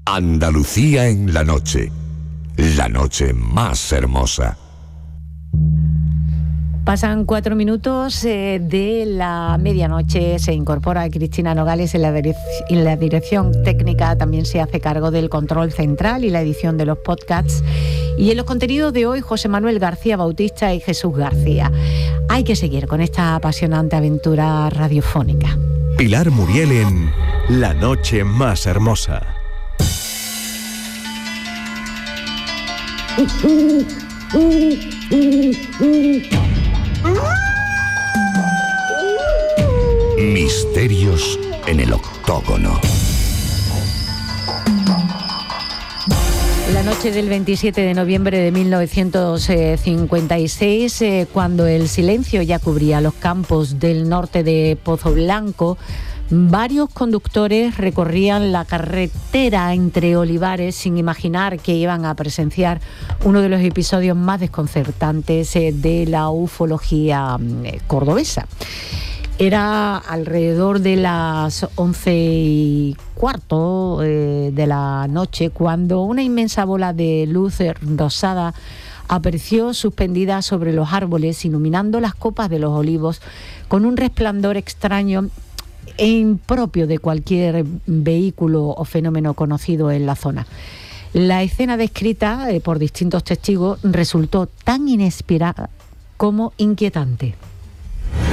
Andalucía en la noche más hermosa. Pasan 4 minutos de la medianoche. Se incorpora Cristina Nogales en la dirección técnica. También se hace cargo del control central y la edición de los podcasts. Y en los contenidos de hoy, José Manuel García Bautista y Jesús García. Hay que seguir con esta apasionante aventura radiofónica. Pilar Muriel en La noche más hermosa. Misterios en el octógono. La noche del 27 de noviembre de 1956, cuando el silencio ya cubría los campos del norte de Pozoblanco, varios conductores recorrían la carretera entre olivares sin imaginar que iban a presenciar uno de los episodios más desconcertantes de la ufología cordobesa. Era alrededor de las 11:15 de la noche cuando una inmensa bola de luz rosada apareció suspendida sobre los árboles, iluminando las copas de los olivos con un resplandor extraño e impropio de cualquier vehículo o fenómeno conocido en la zona. La escena descrita por distintos testigos resultó tan inesperada como inquietante.